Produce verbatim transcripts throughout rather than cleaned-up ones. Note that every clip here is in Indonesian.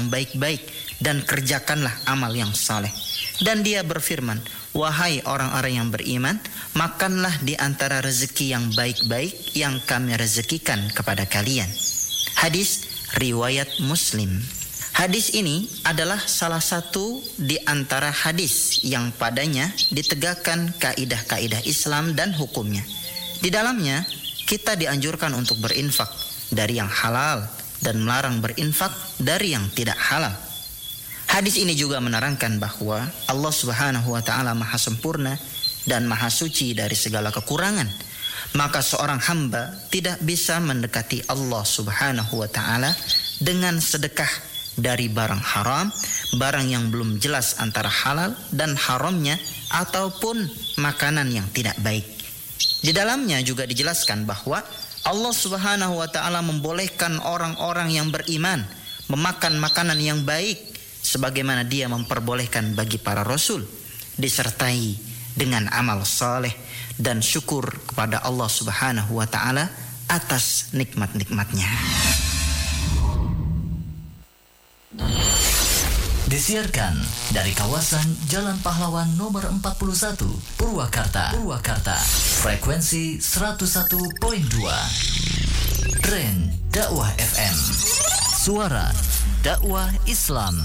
baik-baik dan kerjakanlah amal yang saleh. Dan dia berfirman, wahai orang-orang yang beriman, makanlah di antara rezeki yang baik-baik yang kami rezekikan kepada kalian. Hadis riwayat Muslim. Hadis ini adalah salah satu di antara hadis yang padanya ditegakkan kaidah-kaidah Islam dan hukumnya. Di dalamnya kita dianjurkan untuk berinfak dari yang halal dan melarang berinfak dari yang tidak halal. Hadis ini juga menerangkan bahwa Allah Subhanahu wa taala Maha sempurna dan Maha suci dari segala kekurangan. Maka seorang hamba tidak bisa mendekati Allah Subhanahu wa taala dengan sedekah dari barang haram, barang yang belum jelas antara halal dan haramnya, ataupun makanan yang tidak baik. Di dalamnya juga dijelaskan bahwa Allah Subhanahu wa taala membolehkan orang-orang yang beriman memakan makanan yang baik sebagaimana dia memperbolehkan bagi para rasul, disertai dengan amal saleh dan syukur kepada Allah Subhanahu wa taala atas nikmat-nikmatnya. Disiarkan dari kawasan Jalan Pahlawan nomor empat puluh satu, Purwakarta. Purwakarta. Frekuensi seratus satu koma dua. Tren Dakwah F M. Suara dakwah Islam.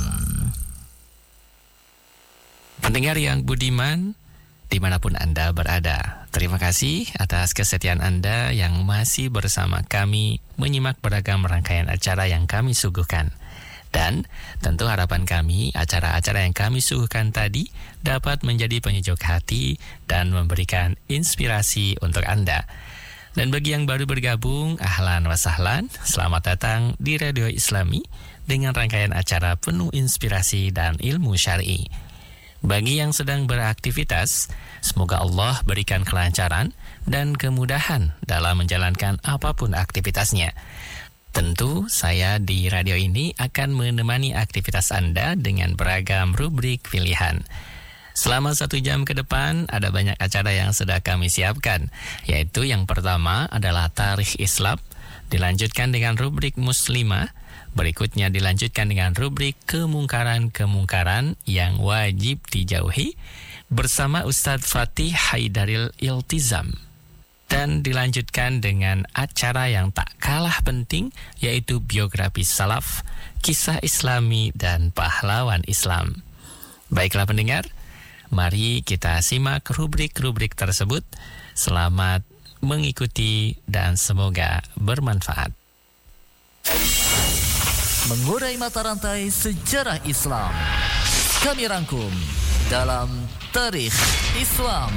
Pendengar yang budiman, dimanapun Anda berada, terima kasih atas kesetiaan Anda yang masih bersama kami menyimak beragam rangkaian acara yang kami suguhkan. Dan tentu harapan kami, acara-acara yang kami suguhkan tadi dapat menjadi penyejuk hati dan memberikan inspirasi untuk Anda. Dan bagi yang baru bergabung, ahlan wa sahlan, selamat datang di Radio Islami dengan rangkaian acara penuh inspirasi dan ilmu syar'i. Bagi yang sedang beraktivitas, semoga Allah berikan kelancaran dan kemudahan dalam menjalankan apapun aktivitasnya. Tentu saya di radio ini akan menemani aktivitas Anda dengan beragam rubrik pilihan. Selama satu jam ke depan ada banyak acara yang sudah kami siapkan, yaitu yang pertama adalah Tarikh Islam, dilanjutkan dengan rubrik Muslimah, berikutnya dilanjutkan dengan rubrik Kemungkaran-Kemungkaran yang wajib dijauhi bersama Ustadz Fatih Haidaril Iltizam. Dan dilanjutkan dengan acara yang tak kalah penting, yaitu biografi salaf, kisah islami, dan pahlawan Islam. Baiklah pendengar, mari kita simak rubrik-rubrik tersebut. Selamat mengikuti dan semoga bermanfaat. Mengurai mata rantai sejarah Islam, kami rangkum dalam Tarikh Islam.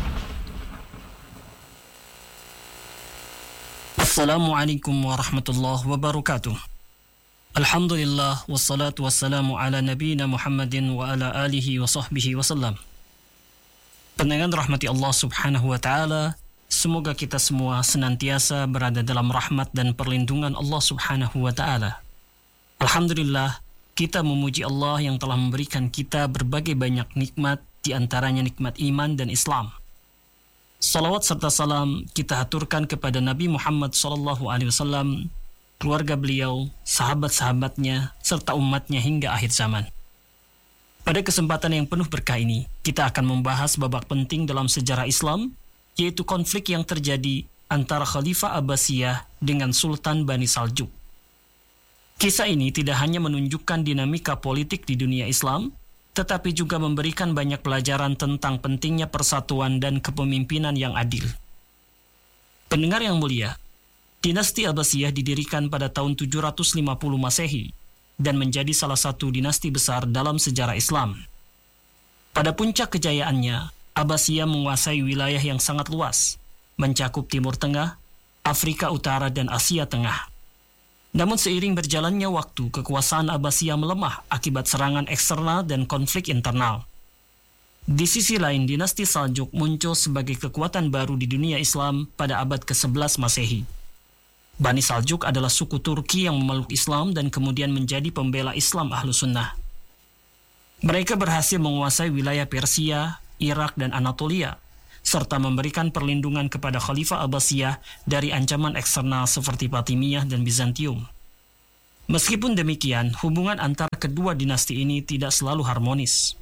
Assalamualaikum warahmatullahi wabarakatuh. Alhamdulillah wassalatu wassalamu ala nabiyina Muhammadin wa ala alihi wa sahbihi wasallam. Pendengar rahmati Allah Subhanahu wa taala, semoga kita semua senantiasa berada dalam rahmat dan perlindungan Allah Subhanahu wa taala. Alhamdulillah, kita memuji Allah yang telah memberikan kita berbagai banyak nikmat, di antaranya nikmat iman dan Islam. Salawat serta salam kita haturkan kepada Nabi Muhammad sallallahu alaihi wasallam, keluarga beliau, sahabat-sahabatnya, serta umatnya hingga akhir zaman. Pada kesempatan yang penuh berkah ini, kita akan membahas babak penting dalam sejarah Islam, yaitu konflik yang terjadi antara Khalifah Abbasiyah dengan Sultan Bani Saljuk. Kisah ini tidak hanya menunjukkan dinamika politik di dunia Islam, tetapi juga memberikan banyak pelajaran tentang pentingnya persatuan dan kepemimpinan yang adil. Pendengar yang mulia, dinasti Abbasiyah didirikan pada tahun tujuh ratus lima puluh Masehi dan menjadi salah satu dinasti besar dalam sejarah Islam. Pada puncak kejayaannya, Abbasiyah menguasai wilayah yang sangat luas, mencakup Timur Tengah, Afrika Utara, dan Asia Tengah. Namun seiring berjalannya waktu, kekuasaan Abbasiyah melemah akibat serangan eksternal dan konflik internal. Di sisi lain, dinasti Saljuk muncul sebagai kekuatan baru di dunia Islam pada abad kesebelas Masehi. Bani Saljuk adalah suku Turki yang memeluk Islam dan kemudian menjadi pembela Islam Ahlus Sunnah. Mereka berhasil menguasai wilayah Persia, Irak, dan Anatolia, serta memberikan perlindungan kepada Khalifah Abbasiyah dari ancaman eksternal seperti Fatimiyah dan Bizantium. Meskipun demikian, hubungan antara kedua dinasti ini tidak selalu harmonis.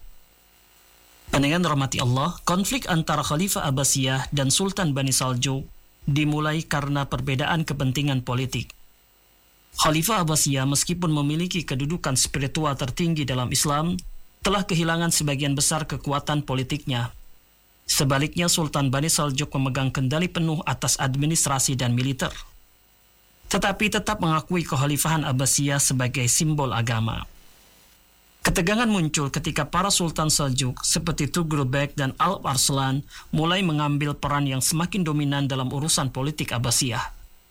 Pendengar rahmati Allah, konflik antara Khalifah Abbasiyah dan Sultan Bani Saljuk dimulai karena perbedaan kepentingan politik. Khalifah Abbasiyah meskipun memiliki kedudukan spiritual tertinggi dalam Islam, telah kehilangan sebagian besar kekuatan politiknya. Sebaliknya, Sultan Bani Saljuk memegang kendali penuh atas administrasi dan militer, tetapi tetap mengakui kekhalifahan Abbasiyah sebagai simbol agama. Ketegangan muncul ketika para Sultan Saljuk seperti Tughul Beg dan Alp Arslan mulai mengambil peran yang semakin dominan dalam urusan politik Abbasiyah.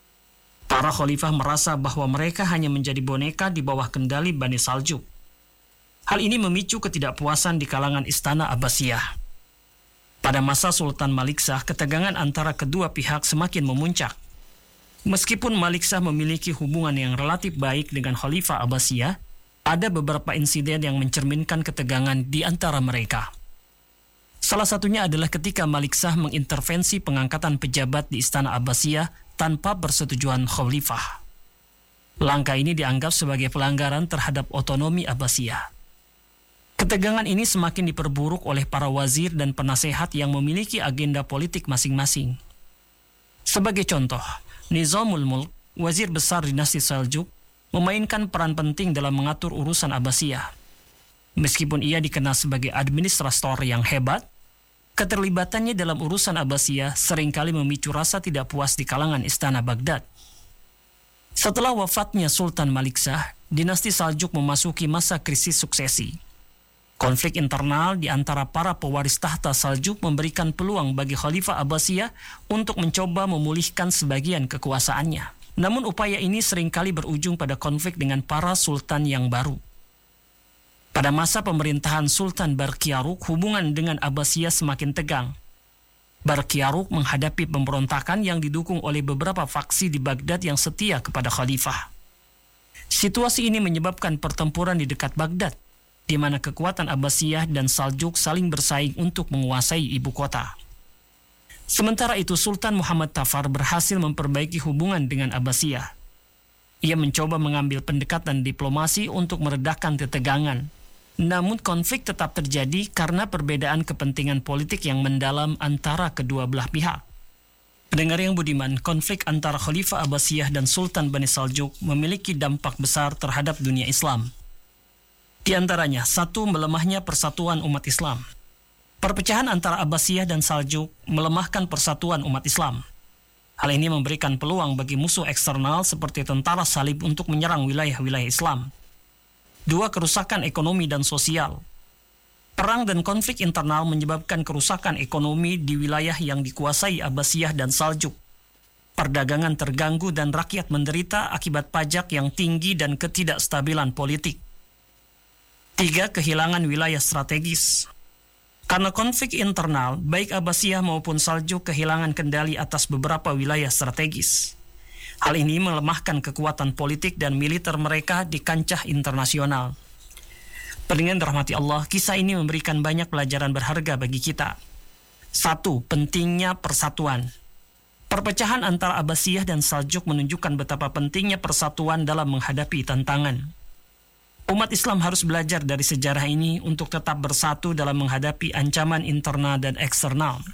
Para khalifah merasa bahwa mereka hanya menjadi boneka di bawah kendali Bani Saljuk. Hal ini memicu ketidakpuasan di kalangan istana Abbasiyah. Pada masa Sultan Maliksah, ketegangan antara kedua pihak semakin memuncak. Meskipun Maliksah memiliki hubungan yang relatif baik dengan Khalifah Abbasiyah, ada beberapa insiden yang mencerminkan ketegangan di antara mereka. Salah satunya adalah ketika Maliksah mengintervensi pengangkatan pejabat di istana Abbasiyah tanpa persetujuan Khalifah. Langkah ini dianggap sebagai pelanggaran terhadap otonomi Abbasiyah. Ketegangan ini semakin diperburuk oleh para wazir dan penasehat yang memiliki agenda politik masing-masing. Sebagai contoh, Nizamul Mulk, wazir besar dinasti Saljuk, memainkan peran penting dalam mengatur urusan Abbasiyah. Meskipun ia dikenal sebagai administrator yang hebat, keterlibatannya dalam urusan Abbasiyah seringkali memicu rasa tidak puas di kalangan istana Baghdad. Setelah wafatnya Sultan Maliksah, dinasti Saljuk memasuki masa krisis suksesi. Konflik internal di antara para pewaris tahta Saljuk memberikan peluang bagi Khalifah Abbasiyah untuk mencoba memulihkan sebagian kekuasaannya. Namun upaya ini seringkali berujung pada konflik dengan para sultan yang baru. Pada masa pemerintahan Sultan Barqiaruk, hubungan dengan Abbasiyah semakin tegang. Barqiaruk menghadapi pemberontakan yang didukung oleh beberapa faksi di Baghdad yang setia kepada khalifah. Situasi ini menyebabkan pertempuran di dekat Baghdad, di mana kekuatan Abbasiyah dan Saljuk saling bersaing untuk menguasai ibu kota. Sementara itu, Sultan Muhammad Tafar berhasil memperbaiki hubungan dengan Abbasiyah. Ia mencoba mengambil pendekatan diplomasi untuk meredakan ketegangan. Namun konflik tetap terjadi karena perbedaan kepentingan politik yang mendalam antara kedua belah pihak. Pendengar yang budiman, konflik antara Khalifah Abbasiyah dan Sultan Bani Saljuk memiliki dampak besar terhadap dunia Islam. Di antaranya, satu, melemahnya persatuan umat Islam. Perpecahan antara Abbasiyah dan Saljuk melemahkan persatuan umat Islam. Hal ini memberikan peluang bagi musuh eksternal seperti tentara salib untuk menyerang wilayah-wilayah Islam. Dua, kerusakan ekonomi dan sosial. Perang dan konflik internal menyebabkan kerusakan ekonomi di wilayah yang dikuasai Abbasiyah dan Saljuk. Perdagangan terganggu dan rakyat menderita akibat pajak yang tinggi dan ketidakstabilan politik. Tiga, kehilangan wilayah strategis. Karena konflik internal, baik Abbasiyah maupun Saljuk kehilangan kendali atas beberapa wilayah strategis. Hal ini melemahkan kekuatan politik dan militer mereka di kancah internasional. Pendengar dirahmati Allah, kisah ini memberikan banyak pelajaran berharga bagi kita. Satu, pentingnya persatuan. Perpecahan antara Abbasiyah dan Saljuk menunjukkan betapa pentingnya persatuan dalam menghadapi tantangan. Umat Islam harus belajar dari sejarah ini untuk tetap bersatu dalam menghadapi ancaman internal dan eksternal.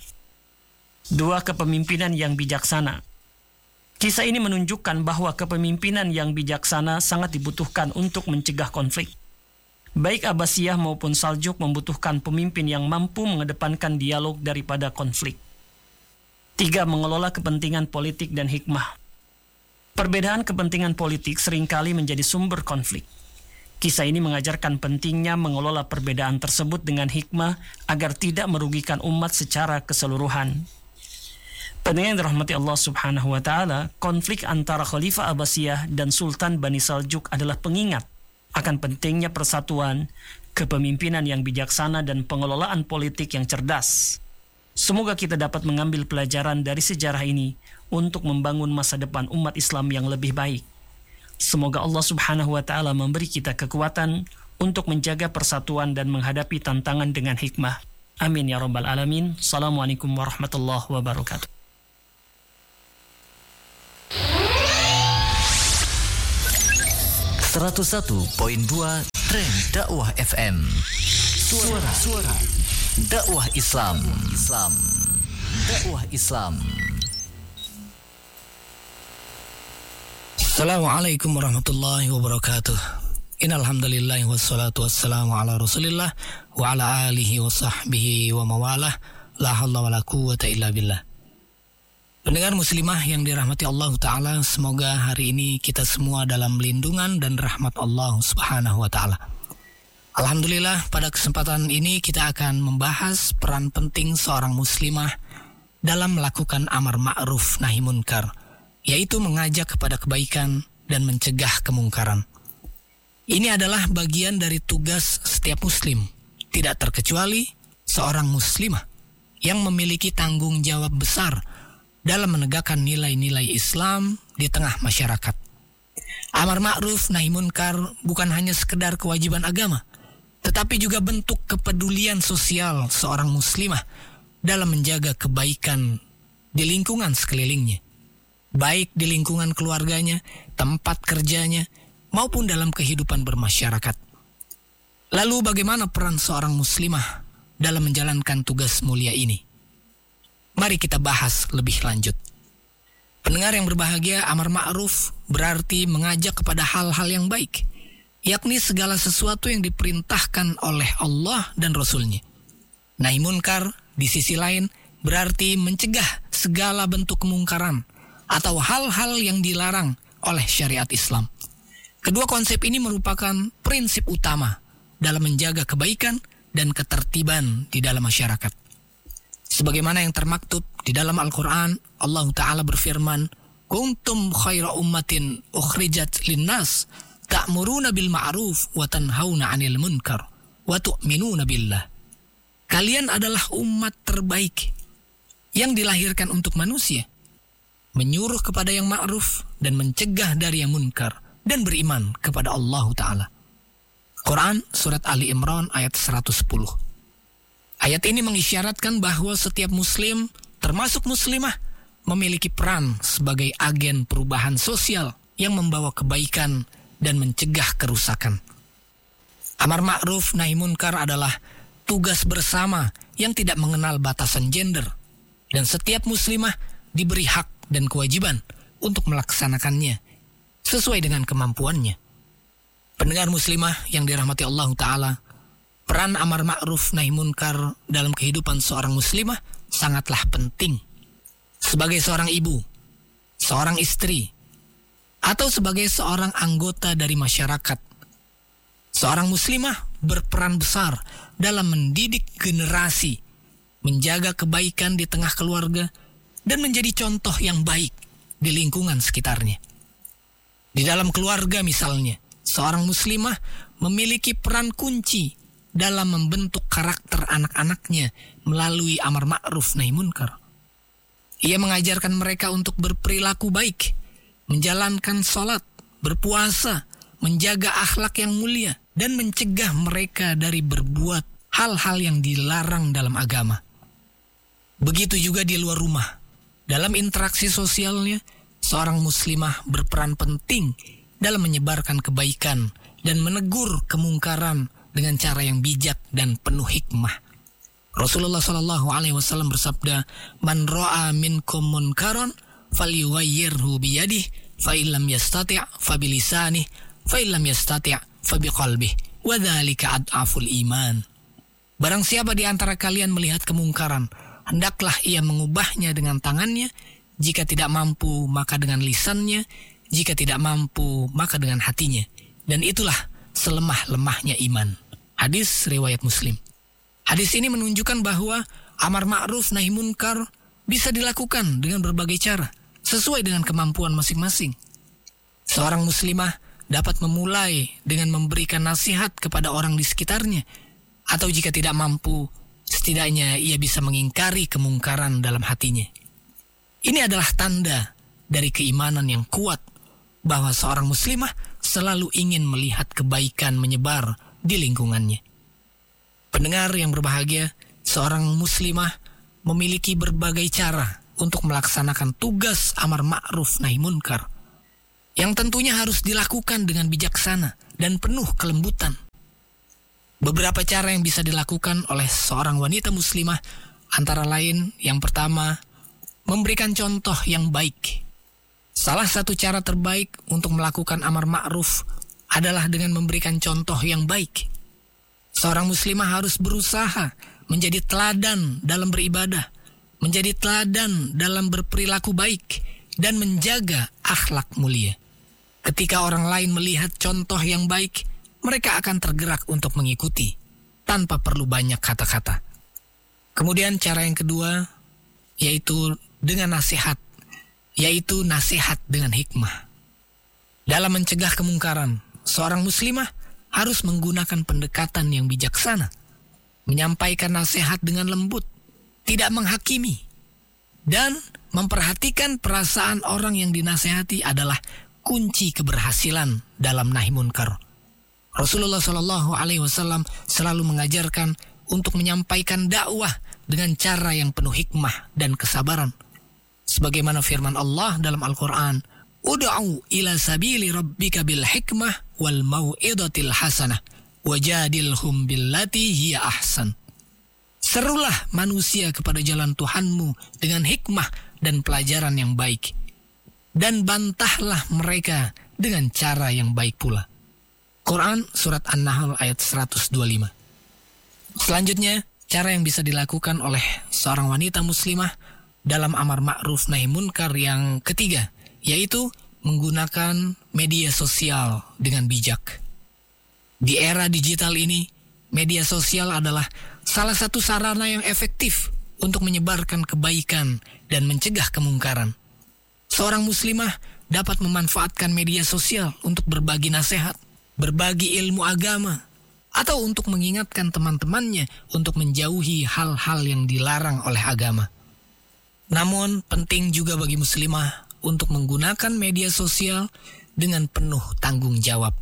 Dua, kepemimpinan yang bijaksana. Kisah ini menunjukkan bahwa kepemimpinan yang bijaksana sangat dibutuhkan untuk mencegah konflik. Baik Abbasiyah maupun Saljuk membutuhkan pemimpin yang mampu mengedepankan dialog daripada konflik. Tiga, mengelola kepentingan politik dan hikmah. Perbedaan kepentingan politik seringkali menjadi sumber konflik. Kisah ini mengajarkan pentingnya mengelola perbedaan tersebut dengan hikmah agar tidak merugikan umat secara keseluruhan. Pendengar yang dirahmati Allah Subhanahu wa Ta'ala, konflik antara Khalifah Abbasiyah dan Sultan Bani Saljuk adalah pengingat akan pentingnya persatuan, kepemimpinan yang bijaksana, dan pengelolaan politik yang cerdas. Semoga kita dapat mengambil pelajaran dari sejarah ini untuk membangun masa depan umat Islam yang lebih baik. Semoga Allah Subhanahu wa Ta'ala memberi kita kekuatan untuk menjaga persatuan dan menghadapi tantangan dengan hikmah. Amin ya rabbal alamin. Assalamualaikum warahmatullahi wabarakatuh. seratus satu koma dua Tren Dakwah F M. Suara Suara Dakwah Islam. Islam. Dakwah Islam. Assalamualaikum warahmatullahi wabarakatuh. Innal hamdalillah wassalatu wassalamu ala Rasulillah wa ala alihi wa sahbihi wa mawalah. La haula wala quwwata illa billah. Pendengar muslimah yang dirahmati Allah Ta'ala, semoga hari ini kita semua dalam lindungan dan rahmat Allah Subhanahu wa Ta'ala. Alhamdulillah, pada kesempatan ini kita akan membahas peran penting seorang muslimah dalam melakukan amar ma'ruf nahi munkar, yaitu mengajak kepada kebaikan dan mencegah kemungkaran. Ini adalah bagian dari tugas setiap muslim, tidak terkecuali seorang muslimah yang memiliki tanggung jawab besar dalam menegakkan nilai-nilai Islam di tengah masyarakat. Amar ma'ruf nahi munkar bukan hanya sekedar kewajiban agama, tetapi juga bentuk kepedulian sosial seorang muslimah dalam menjaga kebaikan di lingkungan sekelilingnya, baik di lingkungan keluarganya, tempat kerjanya, maupun dalam kehidupan bermasyarakat. Lalu bagaimana peran seorang muslimah dalam menjalankan tugas mulia ini? Mari kita bahas lebih lanjut. Pendengar yang berbahagia, amar ma'ruf berarti mengajak kepada hal-hal yang baik, yakni segala sesuatu yang diperintahkan oleh Allah dan Rasul-Nya. Nahi munkar di sisi lain berarti mencegah segala bentuk kemungkaran atau hal-hal yang dilarang oleh syariat Islam. Kedua konsep ini merupakan prinsip utama dalam menjaga kebaikan dan ketertiban di dalam masyarakat. Sebagaimana yang termaktub di dalam Al-Quran, Allah Ta'ala berfirman, Kuntum khaira ummatin ukhrijat linnas, ta'muruna bil ma'ruf wa tanhauna 'anil munkar wa tu'minuna billah. Kalian adalah umat terbaik yang dilahirkan untuk manusia, menyuruh kepada yang ma'ruf dan mencegah dari yang munkar, dan beriman kepada Allah Ta'ala. Quran Surat Ali Imran ayat seratus sepuluh. Ayat ini mengisyaratkan bahwa setiap muslim, termasuk muslimah, memiliki peran sebagai agen perubahan sosial yang membawa kebaikan dan mencegah kerusakan. Amar ma'ruf nahi munkar adalah tugas bersama yang tidak mengenal batasan gender, dan setiap muslimah diberi hak dan kewajiban untuk melaksanakannya sesuai dengan kemampuannya. Pendengar muslimah yang dirahmati Allah Ta'ala, peran amar ma'ruf nahi munkar dalam kehidupan seorang muslimah sangatlah penting. Sebagai seorang ibu, seorang istri, atau sebagai seorang anggota dari masyarakat, seorang muslimah berperan besar dalam mendidik generasi, menjaga kebaikan di tengah keluarga, dan menjadi contoh yang baik di lingkungan sekitarnya. Di dalam keluarga misalnya, seorang muslimah memiliki peran kunci dalam membentuk karakter anak-anaknya melalui amar ma'ruf nahi munkar. Ia mengajarkan mereka untuk berperilaku baik, menjalankan sholat, berpuasa, menjaga akhlak yang mulia, dan mencegah mereka dari berbuat hal-hal yang dilarang dalam agama. Begitu juga di luar rumah. Dalam interaksi sosialnya, seorang muslimah berperan penting dalam menyebarkan kebaikan dan menegur kemungkaran dengan cara yang bijak dan penuh hikmah. Rasulullah Shallallahu Alaihi Wasallam bersabda, "Man ro'a minkum munkaran, falyughayyirhu biyadihi, fa illam yastati' fa bilisanihi, fa illam yastati' fa biqalbihi, wa dzalika ad'aful iman." Barang siapa di antara kalian melihat kemungkaran, hendaklah ia mengubahnya dengan tangannya. Jika tidak mampu, maka dengan lisannya. Jika tidak mampu, maka dengan hatinya. Dan itulah selemah-lemahnya iman. Hadis riwayat Muslim. Hadis ini menunjukkan bahwa amar ma'ruf nahi munkar bisa dilakukan dengan berbagai cara, sesuai dengan kemampuan masing-masing. Seorang muslimah dapat memulai dengan memberikan nasihat kepada orang di sekitarnya, atau jika tidak mampu, setidaknya ia bisa mengingkari kemungkaran dalam hatinya. Ini adalah tanda dari keimanan yang kuat bahwa seorang muslimah selalu ingin melihat kebaikan menyebar di lingkungannya. Pendengar yang berbahagia, seorang muslimah memiliki berbagai cara untuk melaksanakan tugas amar ma'ruf nahi munkar. yang tentunya harus dilakukan dengan bijaksana dan penuh kelembutan. Beberapa cara yang bisa dilakukan oleh seorang wanita muslimah antara lain, yang pertama, memberikan contoh yang baik. Salah satu cara terbaik untuk melakukan amar ma'ruf adalah dengan memberikan contoh yang baik. Seorang muslimah harus berusaha menjadi teladan dalam beribadah, menjadi teladan dalam berperilaku baik, dan menjaga akhlak mulia. Ketika orang lain melihat contoh yang baik, mereka akan tergerak untuk mengikuti tanpa perlu banyak kata-kata. Kemudian cara yang kedua, yaitu dengan nasihat, yaitu nasihat dengan hikmah. Dalam mencegah kemungkaran, seorang muslimah harus menggunakan pendekatan yang bijaksana, menyampaikan nasihat dengan lembut, tidak menghakimi, dan memperhatikan perasaan orang yang dinasihati adalah kunci keberhasilan dalam nahi munkar. Rasulullah shallallahu alaihi wasallam selalu mengajarkan untuk menyampaikan dakwah dengan cara yang penuh hikmah dan kesabaran. Sebagaimana firman Allah dalam Al-Quran, Ud'u ila sabili rabbika bil hikmah wal mau'idatil hasanah wajadilhum billati hiya ahsan. Serulah manusia kepada jalan Tuhanmu dengan hikmah dan pelajaran yang baik, dan bantahlah mereka dengan cara yang baik pula. Quran Surat An-Nahl ayat seratus dua puluh lima. Selanjutnya, cara yang bisa dilakukan oleh seorang wanita muslimah dalam amar ma'ruf nahi munkar yang ketiga, yaitu menggunakan media sosial dengan bijak. Di era digital ini, media sosial adalah salah satu sarana yang efektif untuk menyebarkan kebaikan dan mencegah kemungkaran. Seorang muslimah dapat memanfaatkan media sosial untuk berbagi nasihat, berbagi ilmu agama, atau untuk mengingatkan teman-temannya untuk menjauhi hal-hal yang dilarang oleh agama. Namun penting juga bagi muslimah untuk menggunakan media sosial dengan penuh tanggung jawab.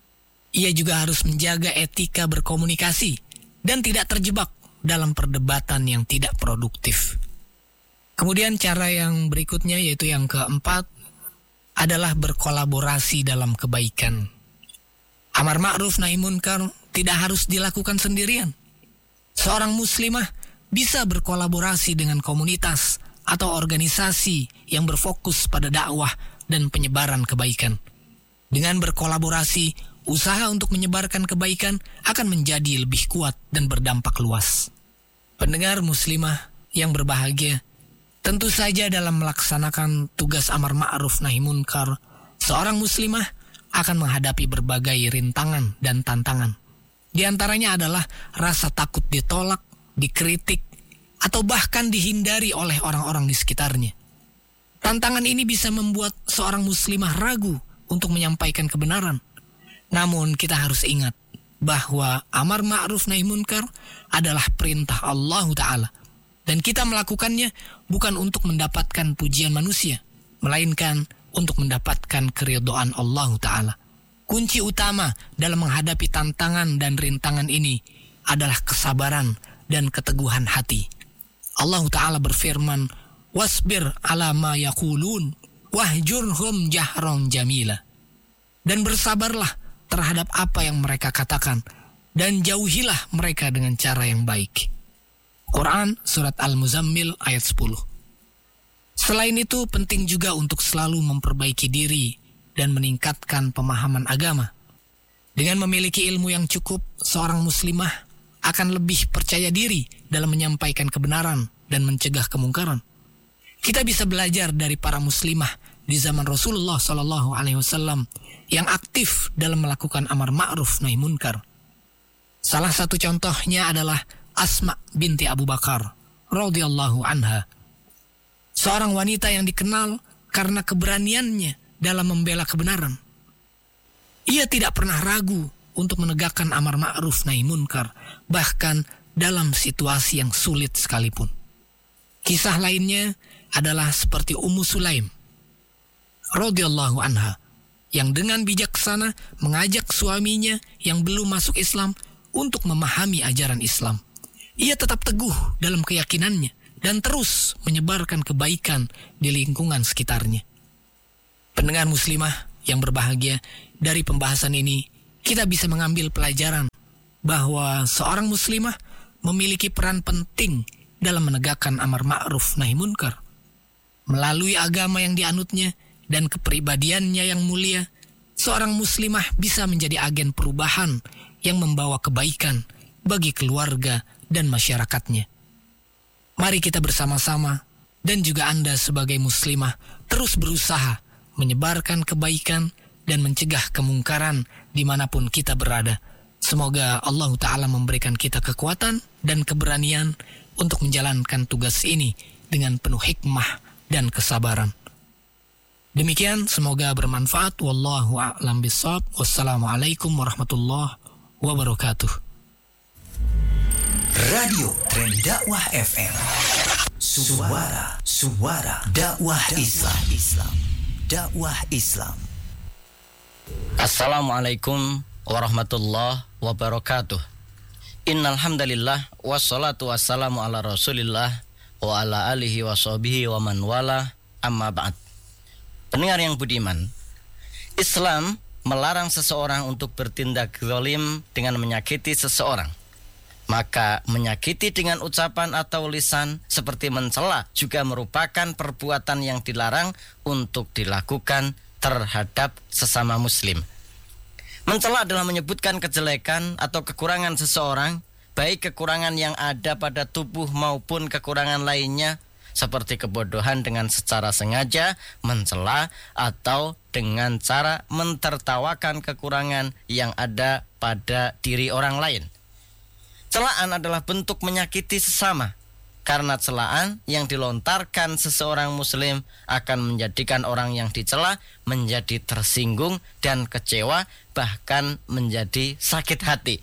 Ia juga harus menjaga etika berkomunikasi dan tidak terjebak dalam perdebatan yang tidak produktif. Kemudian cara yang berikutnya, yaitu yang keempat, adalah berkolaborasi dalam kebaikan. Amar ma'ruf nahi munkar tidak harus dilakukan sendirian. Seorang muslimah bisa berkolaborasi dengan komunitas atau organisasi yang berfokus pada dakwah dan penyebaran kebaikan. Dengan berkolaborasi, usaha untuk menyebarkan kebaikan akan menjadi lebih kuat dan berdampak luas. Pendengar muslimah yang berbahagia, tentu saja dalam melaksanakan tugas amar ma'ruf nahi munkar, seorang muslimah akan menghadapi berbagai rintangan dan tantangan. Di antaranya adalah rasa takut ditolak, dikritik, atau bahkan dihindari oleh orang-orang di sekitarnya. Tantangan ini bisa membuat seorang muslimah ragu untuk menyampaikan kebenaran. Namun kita harus ingat bahwa amar ma'ruf nahi munkar adalah perintah Allah Ta'ala. Dan kita melakukannya bukan untuk mendapatkan pujian manusia, melainkan untuk mendapatkan keridhaan Allah Ta'ala. Kunci utama dalam menghadapi tantangan dan rintangan ini adalah kesabaran dan keteguhan hati. Allah Ta'ala berfirman, wasbir ala ma yaqulun wahjurhum jahron jamila. Dan bersabarlah terhadap apa yang mereka katakan, dan jauhilah mereka dengan cara yang baik. Quran Surat Al-Muzammil ayat sepuluh. Selain itu, penting juga untuk selalu memperbaiki diri dan meningkatkan pemahaman agama. Dengan memiliki ilmu yang cukup, seorang muslimah akan lebih percaya diri dalam menyampaikan kebenaran dan mencegah kemungkaran. Kita bisa belajar dari para muslimah di zaman Rasulullah shallallahu alaihi wasallam yang aktif dalam melakukan amar ma'ruf nahi munkar. Salah satu contohnya adalah Asma binti Abu Bakar radhiyallahu anha. Seorang wanita yang dikenal karena keberaniannya dalam membela kebenaran. Ia tidak pernah ragu untuk menegakkan amar ma'ruf nahi munkar, bahkan dalam situasi yang sulit sekalipun. Kisah lainnya adalah seperti Ummu Sulaim radhiyallahu anha, yang dengan bijaksana mengajak suaminya yang belum masuk Islam untuk memahami ajaran Islam. Ia tetap teguh dalam keyakinannya dan terus menyebarkan kebaikan di lingkungan sekitarnya. Pendengar muslimah yang berbahagia, dari pembahasan ini kita bisa mengambil pelajaran bahwa seorang muslimah memiliki peran penting dalam menegakkan amar ma'ruf nahi munkar. Melalui agama yang dianutnya dan kepribadiannya yang mulia, seorang muslimah bisa menjadi agen perubahan yang membawa kebaikan bagi keluarga dan masyarakatnya. Mari kita bersama-sama dan juga Anda sebagai muslimah terus berusaha menyebarkan kebaikan dan mencegah kemungkaran dimanapun kita berada. Semoga Allah Ta'ala memberikan kita kekuatan dan keberanian untuk menjalankan tugas ini dengan penuh hikmah dan kesabaran. Demikian, semoga bermanfaat. Wallahu a'lam bishawab. Wassalamualaikum warahmatullahi wabarakatuh. Radio Tren Dakwah F M. Suara, suara dakwah Islam. Islam. Dakwah Islam. Assalamualaikum warahmatullahi wabarakatuh. Innal hamdalillah wassalatu wassalamu ala Rasulillah wa ala alihi washabihi wa man wala, amma ba'd. Pendengar yang budiman, Islam melarang seseorang untuk bertindak zalim dengan menyakiti seseorang. Maka menyakiti dengan ucapan atau lisan seperti mencela juga merupakan perbuatan yang dilarang untuk dilakukan terhadap sesama muslim. Mencela adalah menyebutkan kejelekan atau kekurangan seseorang, baik kekurangan yang ada pada tubuh maupun kekurangan lainnya, seperti kebodohan dengan secara sengaja mencela atau dengan cara mentertawakan kekurangan yang ada pada diri orang lain. Celaan adalah bentuk menyakiti sesama, karena celaan yang dilontarkan seseorang muslim akan menjadikan orang yang dicela menjadi tersinggung dan kecewa, bahkan menjadi sakit hati.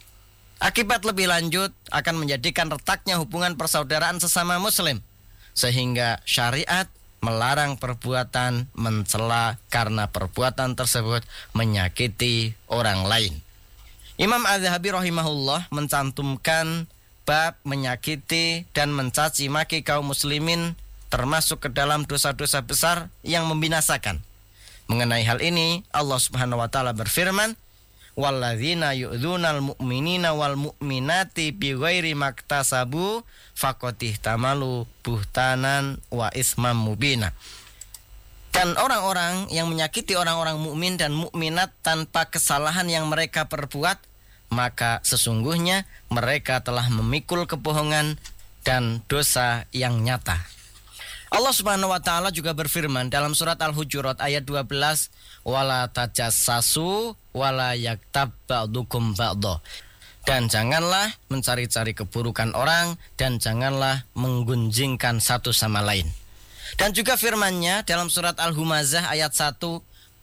Akibat lebih lanjut akan menjadikan retaknya hubungan persaudaraan sesama muslim, sehingga syariat melarang perbuatan mencela karena perbuatan tersebut menyakiti orang lain. Imam Az-Zahabi rahimahullah mencantumkan bab menyakiti dan mencaci maki kaum muslimin termasuk ke dalam dosa-dosa besar yang membinasakan. Mengenai hal ini Allah Subhanahu wa taala berfirman, walladzina yu'dzunal mu'minina wal mu'minati bighairi maktasabu faqad ihtamalu buhtanan wa ismam mubina. Dan orang-orang yang menyakiti orang-orang mukmin dan mukminat tanpa kesalahan yang mereka perbuat, maka sesungguhnya mereka telah memikul kebohongan dan dosa yang nyata. Allah Subhanahu wa taala juga berfirman dalam surat Al-Hujurat ayat dua belas, wala tajassasu wala yaktab ba'dukum ba'dha. Dan janganlah mencari-cari keburukan orang dan janganlah menggunjingkan satu sama lain. Dan juga firman-Nya dalam surat Al-Humazah ayat satu,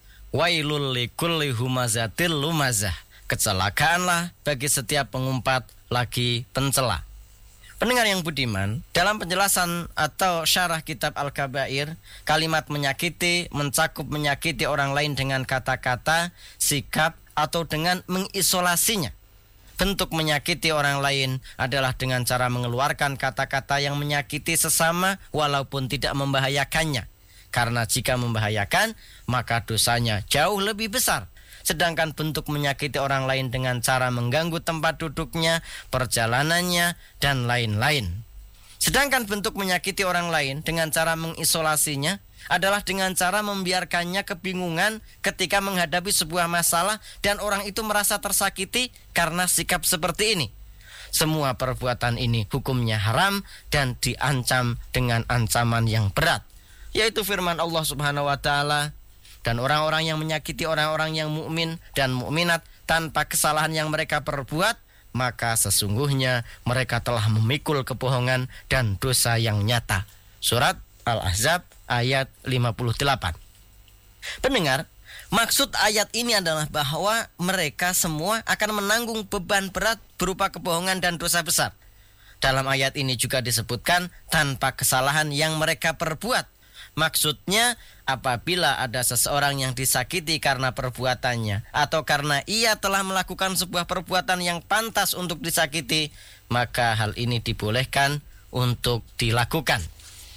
wailul likulli humazatil lumazah. Kecelakaanlah bagi setiap pengumpat lagi pencela. Pendengar yang budiman, dalam penjelasan atau syarah kitab Al-Kabair, kalimat menyakiti mencakup menyakiti orang lain dengan kata-kata, sikap, atau dengan mengisolasinya. Bentuk menyakiti orang lain adalah dengan cara mengeluarkan kata-kata yang menyakiti sesama walaupun tidak membahayakannya. Karena jika membahayakan, maka dosanya jauh lebih besar. Sedangkan bentuk menyakiti orang lain dengan cara mengganggu tempat duduknya, perjalanannya, dan lain-lain. Sedangkan bentuk menyakiti orang lain dengan cara mengisolasinya adalah dengan cara membiarkannya kebingungan ketika menghadapi sebuah masalah dan orang itu merasa tersakiti karena sikap seperti ini. Semua perbuatan ini hukumnya haram dan diancam dengan ancaman yang berat, yaitu firman Allah Subhanahu wa taala, dan orang-orang yang menyakiti orang-orang yang mukmin dan mukminat tanpa kesalahan yang mereka perbuat, maka sesungguhnya mereka telah memikul kebohongan dan dosa yang nyata. Surat Al-Ahzab ayat lima puluh delapan. Pendengar, maksud ayat ini adalah bahwa mereka semua akan menanggung beban berat berupa kebohongan dan dosa besar. Dalam ayat ini juga disebutkan tanpa kesalahan yang mereka perbuat. Maksudnya, apabila ada seseorang yang disakiti karena perbuatannya atau karena ia telah melakukan sebuah perbuatan yang pantas untuk disakiti, maka hal ini dibolehkan untuk dilakukan.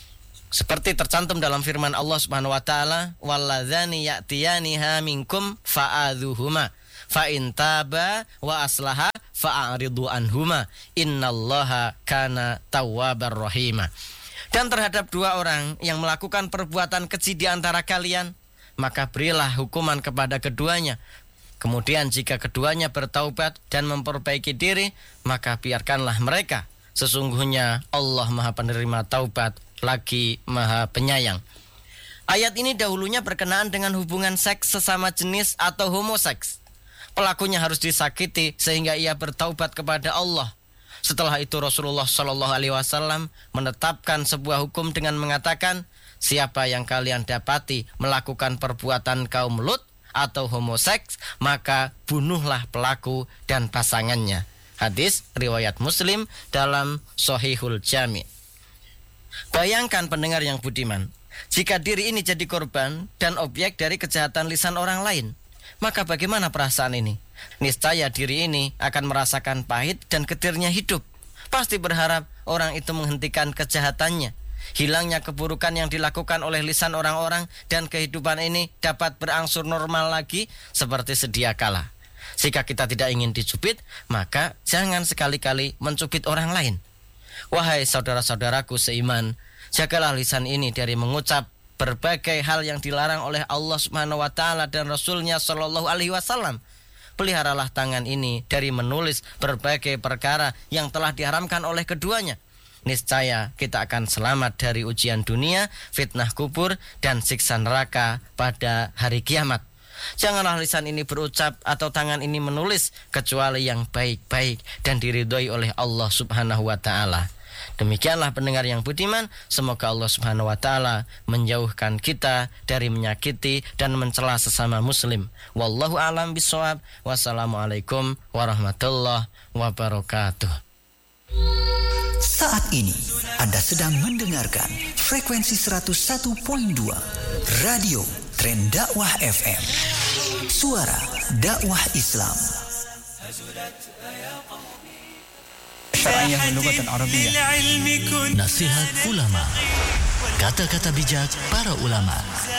Seperti tercantum dalam firman Allah Subhanahu wa taala, "Walladzani ya'tiyaniha minkum fa'adhuhuma fa in taba wa aslaha fa'aridu anhuma innallaha kana tawwabar rahima." Dan terhadap dua orang yang melakukan perbuatan keji di antara kalian, maka berilah hukuman kepada keduanya. Kemudian jika keduanya bertaubat dan memperbaiki diri, maka biarkanlah mereka. Sesungguhnya Allah Maha Penerima Taubat lagi Maha Penyayang. Ayat ini dahulunya berkenaan dengan hubungan seks sesama jenis atau homoseks. Pelakunya harus disakiti sehingga ia bertaubat kepada Allah. Setelah itu Rasulullah Shallallahu Alaihi Wasallam menetapkan sebuah hukum dengan mengatakan, siapa yang kalian dapati melakukan perbuatan kaum Lut atau homoseks, maka bunuhlah pelaku dan pasangannya. Hadis riwayat Muslim dalam Shahihul Jami'. Bayangkan pendengar yang budiman, jika diri ini jadi korban dan objek dari kejahatan lisan orang lain, maka bagaimana perasaan ini? Niscaya diri ini akan merasakan pahit dan getirnya hidup. Pasti berharap orang itu menghentikan kejahatannya. Hilangnya keburukan yang dilakukan oleh lisan orang-orang dan kehidupan ini dapat berangsur normal lagi seperti sedia kala. Jika kita tidak ingin dicubit, maka jangan sekali-kali mencubit orang lain. Wahai saudara-saudaraku seiman, jagalah lisan ini dari mengucap berbagai hal yang dilarang oleh Allah Subhanahu wa taala dan Rasulnya Shallallahu alaihi wasallam. Peliharalah tangan ini dari menulis berbagai perkara yang telah diharamkan oleh keduanya. Niscaya kita akan selamat dari ujian dunia, fitnah kubur, dan siksa neraka pada hari kiamat. Janganlah lisan ini berucap atau tangan ini menulis kecuali yang baik-baik dan diridhoi oleh Allah Subhanahu wa taala. Demikianlah pendengar yang budiman, semoga Allah Subhanahu wa taala menjauhkan kita dari menyakiti dan mencela sesama muslim. Wallahu a'lam bishawab. Wassalamualaikum warahmatullahi wabarakatuh. Saat ini Anda sedang mendengarkan frekuensi seratus satu koma dua Radio Tren Dakwah F M. Suara dakwah Islam. Nasihat ulama. Kata-kata bijak para ulama.